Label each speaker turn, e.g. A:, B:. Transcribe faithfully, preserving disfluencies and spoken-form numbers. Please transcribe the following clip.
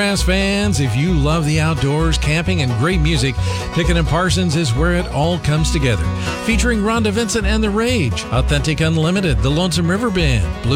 A: Bluegrass fans, if you love the outdoors, camping, and great music, Pickett and Parsons is where it all comes together. Featuring Rhonda Vincent and The Rage, Authentic Unlimited, The Lonesome River Band,